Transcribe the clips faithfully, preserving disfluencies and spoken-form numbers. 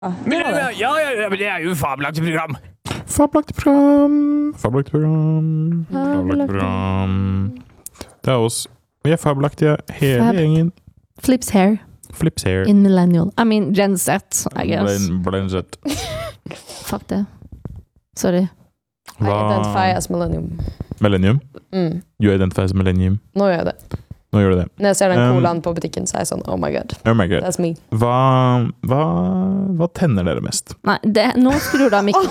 Ja, det var det. Ja, ja, ja, men det er jo fabelaktig program. Fabelaktig program. Fabelaktig program. Fabelaktig program. Det er oss. Vi er fabelaktige, hele Fab. gjengen. Flips hair. Flips hair. In millennial. I mean, Gen Z, I guess. Blend, blendset. Fuck det. Sorry. I identify as millennium. Millennium? Mm. You identify as millennium. Nå gjør jeg det. Nå gjør du det. Når jeg ser den Um, colaen på butikken, så er jeg sånn, oh my god, Oh my god. that's me. Hva, hva, hva tenner dere mest? Nei, det, nå skrur du av mikken.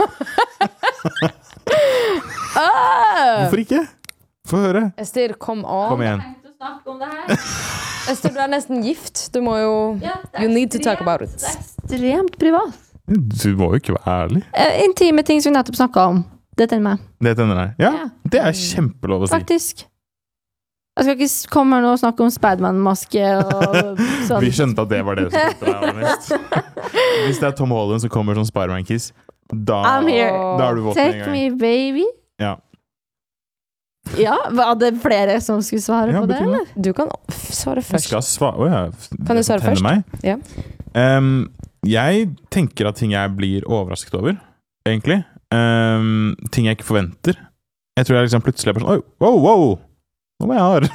Ah! Hvorfor ikke? Få høre. Esther, kom an. Kom igjen. Jeg tenkte å snakke om det her. Esther, du er nesten gift. Du må jo... Ja, det er You need to talk ekstremt- about it. Det er ekstremt privat. Du må jo ikke være ærlig. Eh, Intime ting som vi nettopp snakket om. Det tenner meg. Det tenner deg. Ja, Ja. det er kjempelov å si. Faktisk. Jeg skal ikke s- komme her nå og snakke om Spiderman-maske og sånn. Vi skjønte at det var det som tenkte deg aller mest. Hvis det er Tom Holland som kommer som Spider-Man-kiss, da, I'm here. da er du våt med en Take gang. me, baby. Ja. Ja, var det flere som skulle svare Ja, på det, Bettina. eller? Du kan f- svare Jeg først. skal svare. Å ja. Kan du svare Tenner først? meg. Ja. Um, jeg tenker at ting jeg blir overrasket over, egentlig. Um, ting jeg ikke forventer. Jeg tror jeg liksom plutselig er bare sånn, oi, wow, wow, nå må jeg ha det.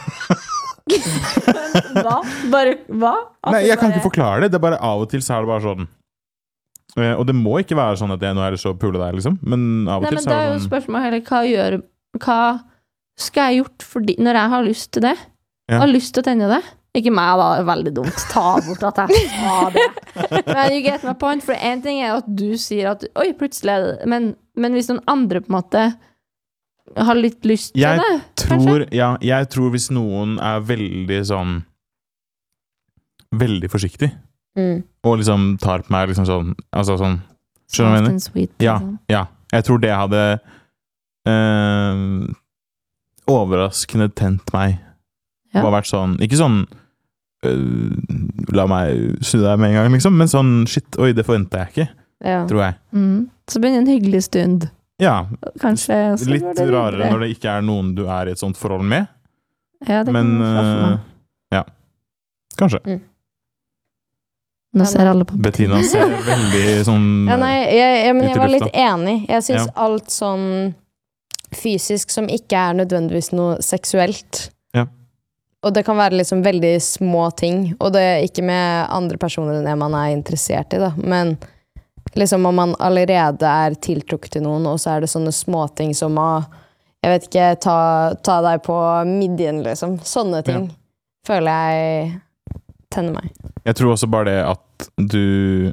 Hva? Bare, hva? Altså, Nei, jeg kan bare- ikke forklare det. Det er bare av og til så er det bare sånn. Eh, og det må ikke være sånn at jeg nå er så pule deg, liksom. Men av og Nei, til men så det er er det jo sånn. spørsmålet heller, hva gjør Hva skal jeg gjort fordi, når jeg har lyst til det? Ja. Jeg har lyst til å tenne det. Ikke meg, da. Det er veldig dumt. Ta bort at jeg sa det. Men you get my point. For en ting er at du sier at oi, plutselig er det men, men hvis noen andre på en måte har litt lyst til Jeg det tror, ja, jeg tror hvis noen er veldig sånn veldig forsiktig, Mm. og liksom tar på meg liksom sånn, altså sånn, skjønner du hva jeg mener? and sweet, Ja, liksom. ja. Jeg tror det hadde eh, overraskende tent meg. Ja. Og vært sånn, ikke sånn eh, la meg snu deg med en gang, liksom, men sånn, shit, oi, det forventet jeg ikke, Ja. tror jeg. Mm. Så begynner en hyggelig stund. Ja, Kanskje så litt går det rarere videre. når det ikke er noen du er i et sånt forhold med, Ja, det men kan jeg se for eh, meg. ja, kanskje. Nå ser alle på Bettina ser veldig sånn Ja, nei, jeg, jeg, men Ut i jeg var lufta. litt enig. Jeg synes Ja. alt sånn fysisk som ikke er nødvendigvis noe seksuelt. Ja. Og det kan være liksom veldig små ting, og det er ikke med andre personer enn det man er interessert i, da. Men liksom om man allerede er tiltrukket til noen, og så er det sånne småting som å, jeg vet ikke, ta, ta deg på midjen, liksom. Sånne ting føler jeg tenner meg. Jeg tror også bare det at du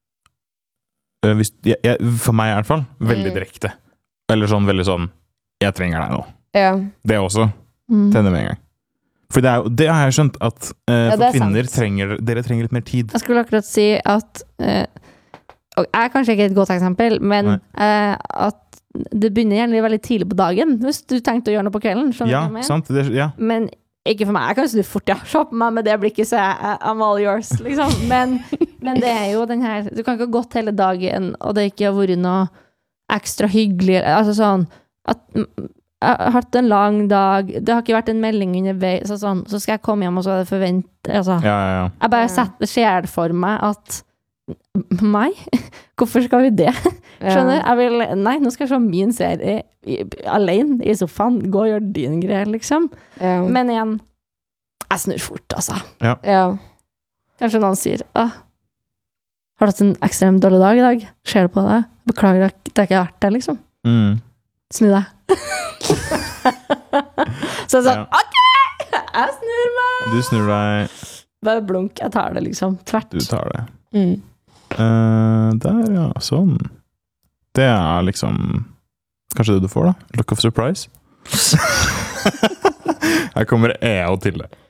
øh, hvis, jeg, jeg, for meg i hvert fall, veldig Mm. direkte. Eller sånn, veldig sånn, jeg trenger deg nå. Ja. Det også Mm. tenner med en gang. For det, er, jo- det har jeg skjønt, at øh, Ja, for det er kvinner sant. trenger, dere trenger litt mer tid. Jeg skulle akkurat si at eh, og jeg er kanskje ikke et godt eksempel, men eh, at det begynner gjerne veldig tidlig på dagen, hvis du tenkte å gjøre noe på kvelden. Skjønner Ja, du hva jeg mener? sant? Det, ja. Men ikke for meg. Jeg kan snu fort, ja. Se på meg med det blikket, så jeg, I'm all yours, liksom. Men, men det er jo den her Du kan ikke ha gått hele dagen, og det ikke har vært noe ekstra hyggelig. Altså sånn at mm, jeg har hatt en lang dag, det har ikke vært en melding underveis, så, sånn, så skal jeg komme hjem, og så er det forventet altså. Ja, ja, ja. Jeg bare Ja. setter, ser det for meg at meg? Hvorfor skal vi det? Skjønner? Jeg vil, nei, nå skal jeg se min serie i, alene i sofaen. Gå og gjør din greie, liksom. Ja. Men igjen, jeg snur fort, altså. ja. Kanskje noen sier ah, har du hatt en ekstremt dårlig dag i dag? Ser du på det? Beklager at jeg ikke har vært der, liksom. Mm. Snu deg. Så jeg sa, Ja. ok, jeg snur meg. Du snur deg, Bare blunk, jeg tar det liksom. Tvert. du tar det. Mm. Eh, der, ja. Sånn. Det er liksom kanskje det du får, da. Look of surprise. Her kommer E A til det.